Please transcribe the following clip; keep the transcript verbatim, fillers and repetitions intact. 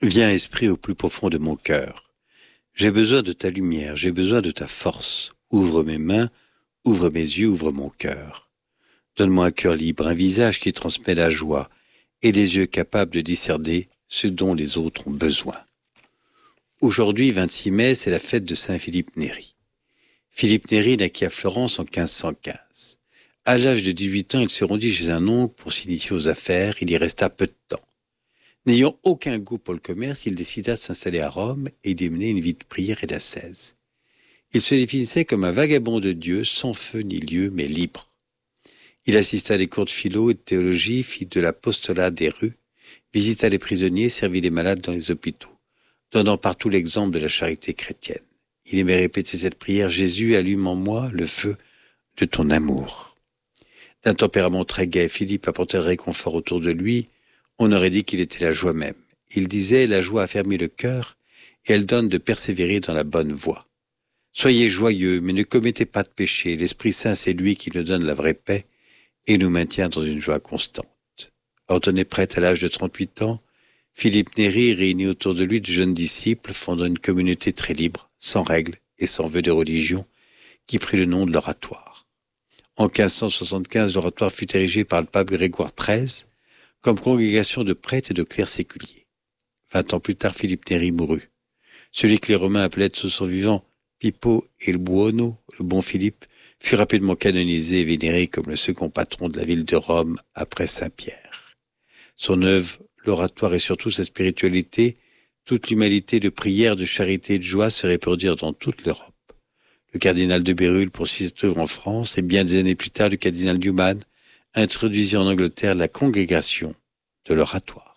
Viens, esprit, au plus profond de mon cœur. J'ai besoin de ta lumière, j'ai besoin de ta force. Ouvre mes mains, ouvre mes yeux, ouvre mon cœur. Donne-moi un cœur libre, un visage qui transmet la joie, et des yeux capables de discerner ce dont les autres ont besoin. Aujourd'hui, vingt-six mai, c'est la fête de Saint Philippe Néri. Philippe Néri naquit à Florence en quinze cent quinze. À l'âge de dix-huit ans, il se rendit chez un oncle pour s'initier aux affaires. Il y resta peu de temps. N'ayant aucun goût pour le commerce, il décida de s'installer à Rome et d'y mener une vie de prière et d'ascèse. Il se définissait comme un vagabond de Dieu, sans feu ni lieu, mais libre. Il assista à des cours de philo et de théologie, fit de l'apostolat des rues, visita les prisonniers, servit les malades dans les hôpitaux, donnant partout l'exemple de la charité chrétienne. Il aimait répéter cette prière: « Jésus, allume en moi le feu de ton amour ». D'un tempérament très gai, Philippe apportait le réconfort autour de lui. On aurait dit qu'il était la joie même. Il disait: « La joie affermit le cœur et elle donne de persévérer dans la bonne voie. Soyez joyeux, mais ne commettez pas de péché. L'Esprit Saint, c'est lui qui nous donne la vraie paix et nous maintient dans une joie constante. » Ordonné prêtre à l'âge de trente-huit ans, Philippe Néri réunit autour de lui de jeunes disciples, fondant une communauté très libre, sans règles et sans vœux de religion, qui prit le nom de l'Oratoire. En quinze cent soixante-quinze, l'Oratoire fut érigé par le pape Grégoire treize comme congrégation de prêtres et de clercs séculiers. Vingt ans plus tard, Philippe Néri mourut. Celui que les Romains appelaient de son vivant Pippo il Buono, le bon Philippe, fut rapidement canonisé et vénéré comme le second patron de la ville de Rome après Saint-Pierre. Son œuvre, l'Oratoire et surtout sa spiritualité, toute l'humanité de prière, de charité et de joie se répandirent dans toute l'Europe. Le cardinal de Bérulle poursuit cette œuvre en France et bien des années plus tard, le cardinal Newman introduisit en Angleterre la congrégation de l'Oratoire.